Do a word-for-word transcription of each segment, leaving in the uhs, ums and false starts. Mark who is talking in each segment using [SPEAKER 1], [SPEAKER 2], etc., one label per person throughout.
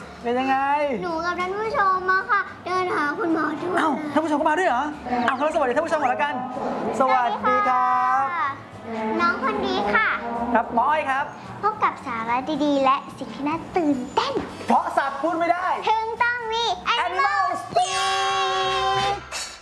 [SPEAKER 1] เป็นยังไง
[SPEAKER 2] หนูกับท่านผู้ชมมาค่ะเดินหาคุณหมอด้วย
[SPEAKER 1] อ้าวท่านผู้ชมก็มาด้วยเหรออ้าวแล้วสวัสดีท่านผู้ชมก่อนละกันสวัสดีครับ
[SPEAKER 2] น้องคนดีค่ะ
[SPEAKER 1] ครับหมออ้อยครับ
[SPEAKER 2] พบกับสาระดีๆและสิ่งที่น่าตื่นเต้น
[SPEAKER 1] เพราะสัตว์พูดไม่ได้
[SPEAKER 2] ถึงต้องมี Animal Speak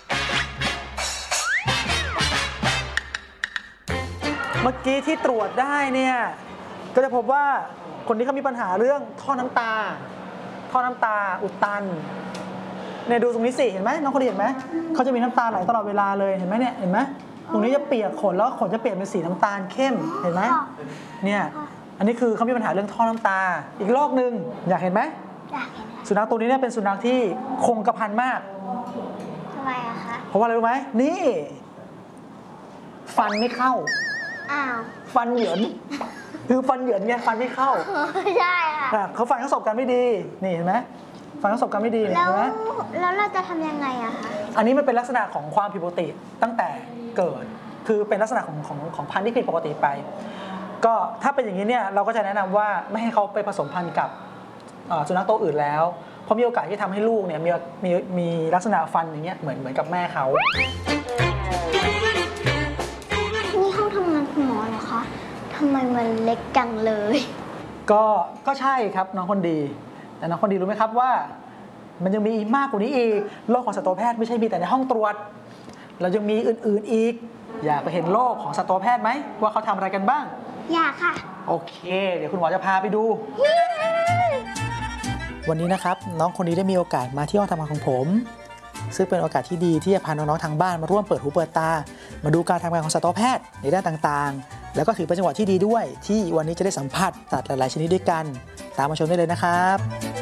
[SPEAKER 1] เมื่อกี้ที่ตรวจได้เนี่ยก็จะพบว่าคนนี้เขามีปัญหาเรื่องท่อน้ำตาท่อน้ำตาอุดตันเนี่ยดูตรงนี้สิเห็นไหมน้องคนนี้เห็นไหมเขาจะมีน้ำตาไหลตลอดเวลาเลยเห็นไหมเนี่ยเห็นไหมตรงนี้จะเปียกขนแล้วขนจะเปลี่ยนเป็นสีน้ำตาลเข้มเห็นไหมเนี่ยอันนี้คือเขามีปัญหาเรื่องท่อน้ำตาอีกโรคหนึ่งอยากเห็นไหม
[SPEAKER 2] อยากเห็น
[SPEAKER 1] สุนัขตัวนี้เนี่ยเป็นสุนัขที่คงกระพันมาก
[SPEAKER 2] ทำไมอะคะ
[SPEAKER 1] เพราะว่าอะไรรู้ไหมนี่ฟันไม่เข้า
[SPEAKER 2] อ้าว
[SPEAKER 1] ฟันเหยินคือฟันเหยินไงฟันไม่เข้า
[SPEAKER 2] ใช่ค่ะ
[SPEAKER 1] เขาฟันเขาสบกันไม่ดีนี่เห็นไหมฟันเขาสบกันไม่ดีเห็นไหม
[SPEAKER 2] แล้วเราจะทำยังไงอะคะ
[SPEAKER 1] อันนี้มันเป็นลักษณะของความผิดปกติตั้งแต่เกิดคือเป็นลักษณะของของของพันธุ์ที่ผิดปกติไปก็ถ้าเป็นอย่างนี้เนี่ยเราก็จะแนะนำว่าไม่ให้เขาไปผสมพันธุ์กับสุนัขตัวอื่นแล้วเพราะมีโอกาสที่ทำให้ลูกเนี่ยมีมีมีลักษณะฟันอย่างเงี้ยเหมือนเหมือนกับแม่เขา
[SPEAKER 2] นี่ห้องทำงานคุณหมอเหรอคะทำไมมันเล็กจังเลย
[SPEAKER 1] ก็ก็ใช่ครับน้องคนดีแต่น้องคนดีรู้ไหมครับว่ามันยังมีมากกว่านี้อีกโรคของสัตวแพทย์ไม่ใช่มีแต่ในห้องตรวจเรายังมีอื่นๆอีกอยากไปเห็นโรคของสัตวแพทย์ไหมว่าเขาทำอะไรกันบ้าง
[SPEAKER 2] อยากค่ะ
[SPEAKER 1] โอเคเดี๋ยวคุณหมอจะพาไปดูวันนี้นะครับน้องคนนี้ได้มีโอกาสมาที่ห้องทำงานของผมซึ่งเป็นโอกาสที่ดีที่จะพาน้องๆทางบ้านมาร่วมเปิดหูเปิดตามาดูการทำงานของสัตวแพทย์ในด้านต่างๆแล้วก็ถือเป็นจังหวะที่ดีด้วยที่วันนี้จะได้สัมผัสสัตว์หลายๆชนิดด้วยกันตามมาชมได้เลยนะครับ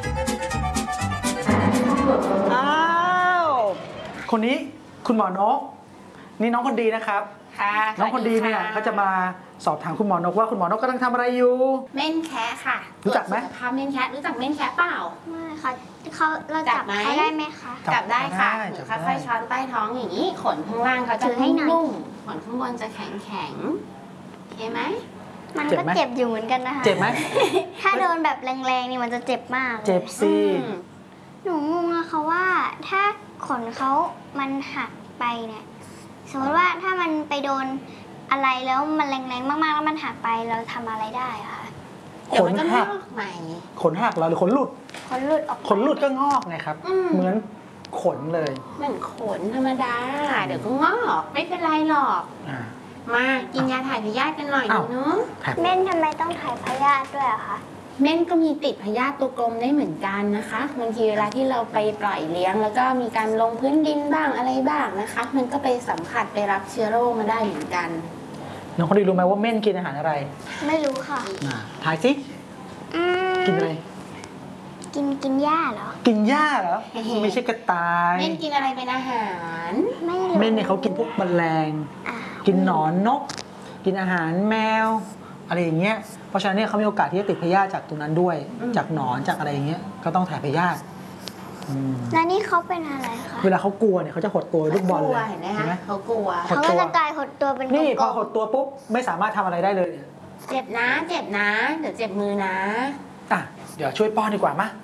[SPEAKER 1] อ้าวคนนี้คุณหมอนกนี่น้องคนดีนะครับน้องคนดีเนี่ยเขาจะมาสอบถามคุณหมอนกว่าคุณหมอนกกำลังทำอะไรอยู่
[SPEAKER 3] เม่นแคะค่ะ
[SPEAKER 1] รู้จักไหม
[SPEAKER 3] ทำเม่นแคะรู้จักเม่นแคะเปล่า
[SPEAKER 2] ไม่ค่ะเขาเราจับเขาได้ไหมคะ
[SPEAKER 3] จับได้ค่ะค่อยๆช้อนใต้ท้องอย่างนี้ขนข้างล่างเขาจะนุ่มขนข้างบนจะแข็งแข็งโอเคไหม
[SPEAKER 2] มันก็เจ็บอยู่เหมือนกันนะคะ
[SPEAKER 1] เจ็บไหม
[SPEAKER 2] ถ้าโดนแบบแรงๆนี่มันจะเจ็บมาก
[SPEAKER 1] เจ็บสิ
[SPEAKER 2] หนูงงอะค่ะว่าถ้าขนเขามันหักไปเนี่ยสมมติว่าถ้ามันไปโดนอะไรแล้วมันแรงๆมากๆแล้วมันหักไปเราทำอะไรได้อะคะ
[SPEAKER 1] ขนหัก
[SPEAKER 3] ใหม่
[SPEAKER 1] ขนหักหรือขนหลุด
[SPEAKER 2] ขนหลุดออก
[SPEAKER 1] ขนหลุดก็งอกไงครับเหมือนขนเลย
[SPEAKER 3] เหมือนขนธรรมดาเดี๋ยวก็งอกไม่เป็นไรหรอกมากินยาถ่ายพยาธิกันหน่อยเนาะ
[SPEAKER 2] เม่นทำไมต้องถ่ายพยาธิด้วยอะคะ
[SPEAKER 3] เม่นก็มีติดพยาธิตัวกลมได้เหมือนกันนะคะบางทีเวลาที่เราไปปล่อยเลี้ยงแล้วก็มีการลงพื้นดินบ้างอะไรบ้างนะคะมันก็ไปสัมผัสไปรับเชื้อโรคมาได้เหมือนกัน
[SPEAKER 1] น้องคนดีรู้ไหมว่าเม่นกินอาหารอะไร
[SPEAKER 2] ไม่รู้ค่ะ
[SPEAKER 1] ถ่ายสิกินอะไร
[SPEAKER 2] กินกินหญ้าเหรอ
[SPEAKER 1] กินหญ้าเหรอไม่ใช่กระต่าย
[SPEAKER 3] เม่นกินอะไรเป็นอาหาร
[SPEAKER 2] ไม่รู้
[SPEAKER 1] เม่นเนี่ยเขากินพวกแมลงกินหนอนนกกินอาหารแมวอะไรอย่างเงี้ยเพราะฉะนั้นเนี่ยเขามีโอกาสที่จะติดพยาธิจากตรงนั้นด้วยจากหนอนจากอะไรอย่างเงี้ยก็ต้องถ่ายพยาธิ
[SPEAKER 2] แล้วนี่เขาเป็นอะไรคะ
[SPEAKER 1] เวลาเขากลัวเนี่ยเขาจะหดตัวลูกบอลเลย
[SPEAKER 3] เห็นไหมเขากลัว
[SPEAKER 2] เขาก็จะกลายหดตัวเป็น
[SPEAKER 1] นี่พอหดตัวปุ๊บไม่สามารถทำอะไรได้เลยเนี่ย
[SPEAKER 3] เจ็บนะเจ็บนะเดี๋ยวเจ็บมือนะ
[SPEAKER 1] อ่ะเดี๋ยวช่วยป้อนดีกว่ามั้ย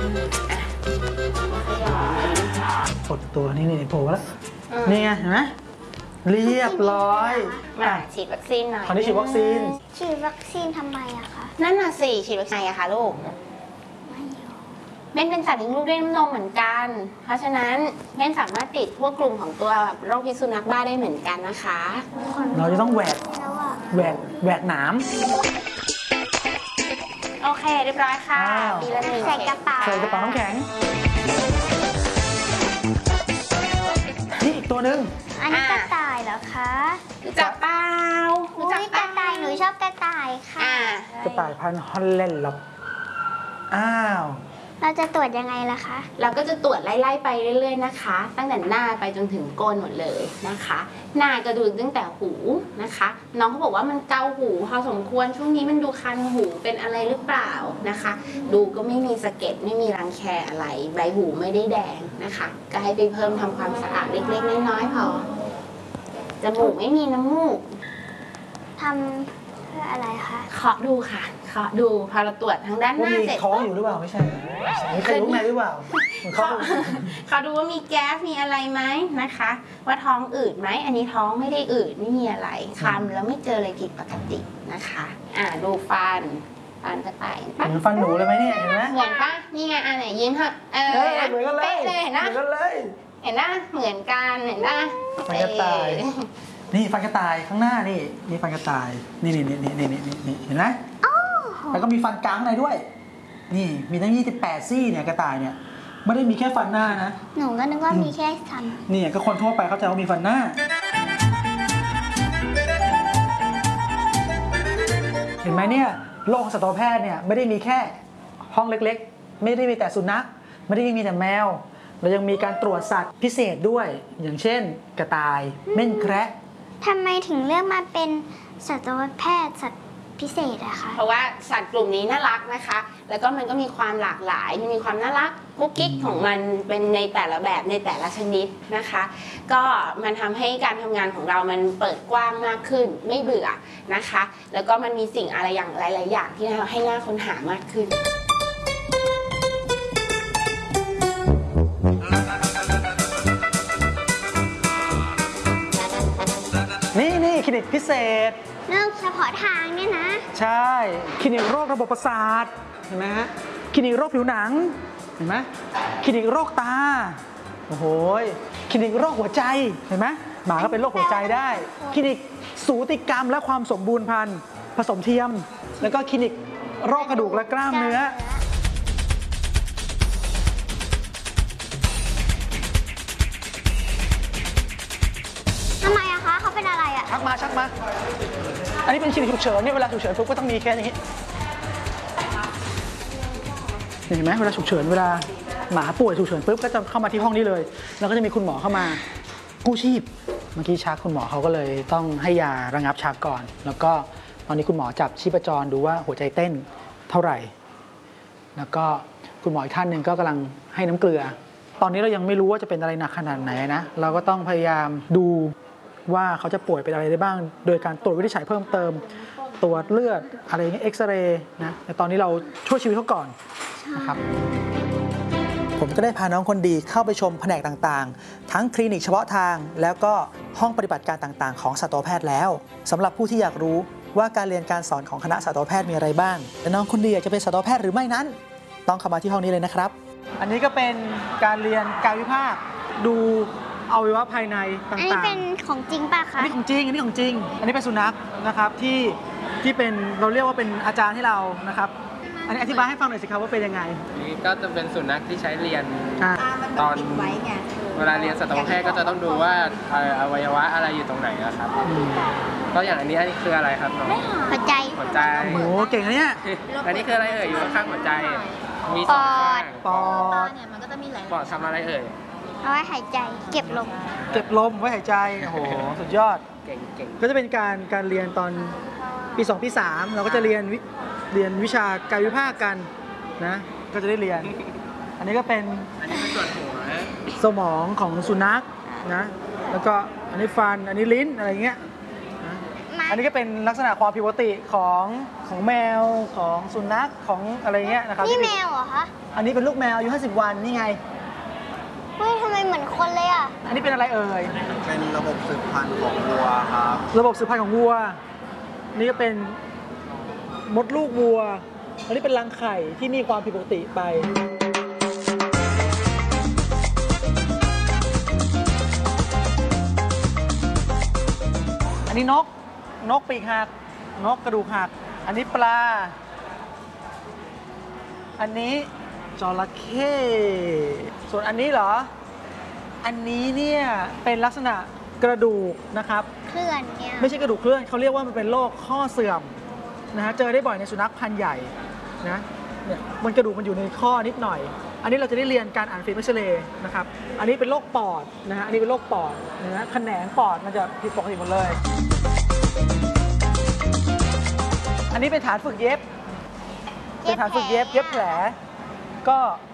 [SPEAKER 1] หดตัวนี่นี่โผล่แล้วนี่ไงเห็นไหมเรียบร้อย
[SPEAKER 3] มาฉีดวัคซีนหน่อย
[SPEAKER 1] คราวนี้ฉีดวัคซีน
[SPEAKER 2] ฉีดวัคซีนทำไมอะคะ
[SPEAKER 3] นั่นน่ะสิฉีดวัคซีนอะค่ะลูกเม่นเป็นสัตว์เลี้ยงลูกด้วยน้ำนมเหมือนกันเพราะฉะนั้นเม่นสามารถติดพวกกลุ่มของตัวโรคพิษสุนัขบ้าได้เหมือนกันนะคะ
[SPEAKER 1] เราจะต้องแหวกแหวกแหวกหนาม
[SPEAKER 3] โอเคเรียบร้อยค่ะดีละหนึ่ง
[SPEAKER 2] ใส่กระเป๋า
[SPEAKER 1] ใส่กระเป๋าน้ำแข็งนี่อีกตัวหนึ่ง
[SPEAKER 2] อันนี้กระต่ายเหรอคะ
[SPEAKER 3] รู้จักเปล่า
[SPEAKER 2] รู้จักกระต่ายหนูชอบกระต่ายค่ะ
[SPEAKER 1] กระต่ายพันธุ์ฮอลแลนด์หรออ้าว
[SPEAKER 2] เราจะตรวจยังไงล่ะคะ
[SPEAKER 3] เราก็จะตรวจไล่ๆไปเรื่อยๆนะคะตั้งแต่หน้าไปจนถึงก้นหมดเลยนะคะหน้าก็ดูตั้งแต่หูนะคะน้องเขาบอกว่ามันเกาหูพอสมควรช่วงนี้มันดูคันหูเป็นอะไรหรือเปล่านะคะดูก็ไม่มีสะเก็ดไม่มีรังแคอะไรใบหูไม่ได้แดงนะคะก็ให้ไปเพิ่มทำความสะอาดเล็กๆน้อยๆพอจมูกไม่มีน้ำมูก
[SPEAKER 2] ทำเพื่ออะไรคะ
[SPEAKER 3] เคาะดูค่ะเคเคาะดูพอเราตรวจทางด้านห
[SPEAKER 1] ว่า
[SPEAKER 3] น้า
[SPEAKER 1] มี
[SPEAKER 3] เสร็จ
[SPEAKER 1] ท้องอยู่หรือเปล่าไม่ใช่มีใครรู้ไหมหรือเปล่าเหมือน
[SPEAKER 3] เขา
[SPEAKER 1] เขา
[SPEAKER 3] เขาดูว่ามีแก๊สมีอะไรไหมนะคะ ว่าท้องอืดไหมอันนี้ท้องไม่ได้อืดไม่มีอะไรคำแล้วไม่เจออะไรผิดปกตินะคะ อ่าดูฟันฟันกระต่าย
[SPEAKER 1] เหมือนฟันหนูเลยไหมเนี่ยเห็นไหม
[SPEAKER 3] เหมือนปะนี่ไงอันไหนยิ้มเถอะเออ
[SPEAKER 1] เออเหมือนกันเลย
[SPEAKER 3] เป๊ะเลยเห็น
[SPEAKER 1] เห
[SPEAKER 3] นะ
[SPEAKER 1] มือนกันเลย
[SPEAKER 3] เห็นนะเหมือนกันเห็นนะ
[SPEAKER 1] ฟันกระต่าย นี่ฟันกระต่ายข้างหน้านี่นี่ฟันกระต่ายนี่นี่นี่นี่นี่นี่นี่เห็นไหมแล้วก็มีฟันกรามในด้วย นี่มีทั้งยี่สิบแปดซี่เนี่ยกระต่ายเนี่ยไม่ได้มีแค่ฟันหน้านะ
[SPEAKER 2] หนูก็นึกว่ามีแค่สัน
[SPEAKER 1] นี่ก็คนทั่วไปเข้าใจว่ามีฟันหน้า เห็นไหมเนี่ยโลกของสัตวแพทย์เนี่ยไม่ได้มีแค่ห้องเล็กๆ ไม่ได้มีแต่สุนัขไม่ได้มีแต่แมวเรายังมีการตรวจสัตว์พิเศษด้วย อย่างเช่น กระต่ายเม่นแคระ
[SPEAKER 2] ทำไมถึงเลือกมาเป็นสัตวแพทย์สัตว์พิเศษอะคะ
[SPEAKER 3] เพราะว่าสัตว์กลุ่มนี้น่ารักนะคะ แล้วก็มันก็มีความหลากหลายมันมีความน่ารักกุ๊กกิ๊กของมันเป็นในแต่ละแบบในแต่ละชนิดนะคะ ก็มันทำให้การทำงานของเรามันเปิดกว้างมากขึ้นไม่เบื่อนะคะ แล้วก็มันมีสิ่งอะไรอย่างหลาย ๆ อย่างที่ให้น่าค้นหามากขึ้น
[SPEAKER 1] นี่นี่คลินิกพิเศษ
[SPEAKER 2] เรื่องเฉพาะทางเนี่ยนะ
[SPEAKER 1] ใช่คลินิกโรคระบบประสาทเห็นไหมฮะคลินิกโรคผิวหนังเห็นไหมคลินิกโรคตาโอ้โหคลินิกโรคหัวใจเห็นไหมหมาก็เป็นโรคหัวใจได้คลินิกสูติกรรมและความสมบูรณ์พันธุ์ผสมเทียม แล้วก็คลินิกโรคกระดูกและกล้ามเนื้อ
[SPEAKER 2] ทำไมอะคะเขาเป็นอะไรอะ
[SPEAKER 1] ชักมาชักมา อันนี้เป็นคลินิกฉุกเฉินเนี่ยเวลาฉุกเฉินปุ๊บก็ต้องมีแค่อย่างนี้เห็นไหมเวลาฉุกเฉินเวลาหมาป่วยฉุกเฉินปุ๊บก็จะเข้ามาที่ห้องนี้เลย แล้วก็จะมีคุณหมอเข้ามากู้ชีพเมื่อกี้ชักคุณหมอเขาก็เลยต้องให้ยาระงับชักก่อน แล้วก็ตอนนี้คุณหมอจับชีพจรดูว่าหัวใจเต้นเท่าไหร่ แล้วก็คุณหมออีกท่านหนึ่งก็กำลังให้น้ำเกลือ ตอนนี้เรายังไม่รู้ว่าจะเป็นอะไรหนักขนาดไหนนะเราก็ต้องพยายามดูว่าเขาจะป่วยเป็นอะไรได้บ้าง โดยการตรวจวินิจฉัยเพิ่มเติม ตรวจเลือดอะไรอย่างเงี้ยเอ็กซเรย์นะแต่ตอนนี้เราช่วยชีวิตเขาก่อนนะครับผมก็ได้พาน้องคนดีเข้าไปชมแผนกต่างๆ ทั้งคลินิกเฉพาะทาง แล้วก็ห้องปฏิบัติการต่างๆ ของสัตวแพทย์แล้วสำหรับผู้ที่อยากรู้ว่าการเรียนการสอนของคณะสัตวแพทย์มีอะไรบ้างและน้องคนดีอยากจะเป็นสัตวแพทย์หรือไม่นั้น ต้องเข้ามาที่ห้องนี้เลยนะครับ อันนี้ก็เป็นการเรียนกายวิภาคดูอวัยวะภายในต่างๆ
[SPEAKER 2] อันนี้เป็นของจริงป่ะ
[SPEAKER 1] อั
[SPEAKER 2] คะ
[SPEAKER 1] นนี้ของจริง อันนี้ของจริง อันนี้เป็นสุนัขนะครับที่ที่เป็นเราเรียกว่าเป็นอาจารย์ให้เรานะครับ อันนี้อธิบายให้ฟังหน่อยสิครับว่าเป็นยังไง
[SPEAKER 4] นี่ก็จะเป็นสุนัขที่ใช้เรียน
[SPEAKER 1] อ่า
[SPEAKER 4] ตอนเวลาเรียนสัตวแพทย์ก็จะต้องดูว่าเอ่ออวัยวะอะไรอยู่ตรงไหนอะครับ ก็อย่างอันนี้อันนี้คืออะไรครับน้อง
[SPEAKER 2] หัวใจ
[SPEAKER 4] หัวใจ
[SPEAKER 1] โอ้โหเก่งนะเนี่ย
[SPEAKER 4] อันนี้คืออะไรเอ่ยอยู่ข้างๆหัวใจ มีสองข้าง
[SPEAKER 1] ปอด
[SPEAKER 4] ปอดทำอะไรเอ่ย
[SPEAKER 2] เอาไว้หายใจเก็บลม
[SPEAKER 1] เก็บลมไว้หายใจโอ้โหสุดยอด
[SPEAKER 4] เก่งเก่ง
[SPEAKER 1] ก็จะเป็นการการเรียนตอนปีสองปีสามเราก็จะเรียนวิเรียนวิชากายวิภาคกันนะก็จะได้เรียน อันนี้ก็เป็น
[SPEAKER 4] อันนี้เป็นส่วนหัว
[SPEAKER 1] สมองของสุนัขนะแล้วก็อันนี้ฟันอันนี้ลิ้นอะไรเงี้ยนะอันนี้ก็เป็นลักษณะความผิดปกติของของแมวของสุนัขของอะไรเงี้ยนะครับ
[SPEAKER 2] นี่แมวเหรอคะ
[SPEAKER 1] อันนี้เป็นลูกแมวอายุห้าสิบวันนี่ไง
[SPEAKER 2] เฮ้ยทำไมเหมือนคนเลยอะ
[SPEAKER 1] อันนี้เป็นอะไรเอ่ย
[SPEAKER 5] เป็นระบบสืบพันธุ์ของวัวครับ
[SPEAKER 1] ระบบสืบพันธุ์ของวัว นี่ก็เป็นมดลูกวัว อันนี้เป็นรังไข่ที่มีความผิดปกติไป อันนี้นก นกปีกหัก นกกระดูกหัก อันนี้ปลา อันนี้จระเข้ส่วนอันนี้เหรอ อันนี้เนี่ยเป็นลักษณะกระดูกนะครับ
[SPEAKER 2] เคลื่อนเนี่ย
[SPEAKER 1] ไม่ใช่กระดูกเคลื่อนเขาเรียกว่ามันเป็นโรคข้อเสื่อมนะฮะเจอได้บ่อยในสุนัขพันธุ์ใหญ่นะเนี่ยมันกระดูกมันอยู่ในข้อนิดหน่อย อันนี้เราจะได้เรียนการอ่านฟิล์มเอ็กซเรย์นะครับอันนี้เป็นโรคปอดนะฮะอันนี้เป็นโรคปอดนะฮะแขนงปอดมันจะผิดปกติหมดเลย อันนี้เป็นฐานฝึกเย็บเป็นฐานฝึกเย็บเย็บแผลก็